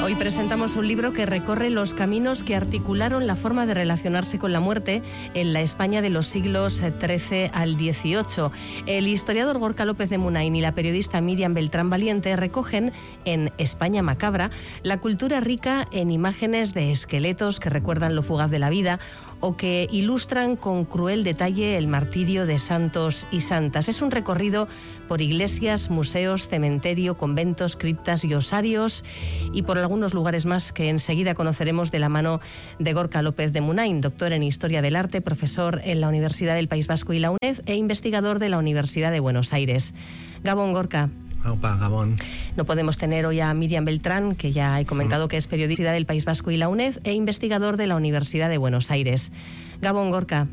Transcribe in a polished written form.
Hoy presentamos un libro que recorre los caminos que articularon la forma de relacionarse con la muerte en la España de los siglos XIII al XVIII. El historiador Gorka López de Munain y la periodista Miriam Beltrán Valiente recogen en España Macabra la cultura rica en imágenes de esqueletos que recuerdan lo fugaz de la vida o que ilustran con cruel detalle el martirio de santos y santas. Es un recorrido por iglesias, museos, cementerio, conventos, criptas y osarios y por algunos lugares más que enseguida conoceremos de la mano de Gorka López de Munain, doctor en Historia del Arte, profesor en la Universidad del País Vasco y la UNED e investigador de la Universidad de Buenos Aires. Gabón, Gorka. Opa, Gabón. No podemos tener hoy a Miriam Beltrán, que ya he comentado que es periodista del País Vasco y la UNED e investigador de la Universidad de Buenos Aires. Gabón, Gorka.